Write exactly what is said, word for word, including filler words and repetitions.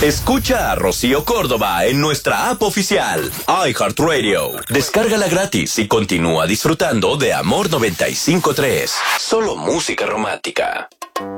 Escucha a Rocío Córdoba en nuestra app oficial, iHeartRadio. Descárgala gratis y continúa disfrutando de Amor noventa y cinco punto tres. Solo música romántica.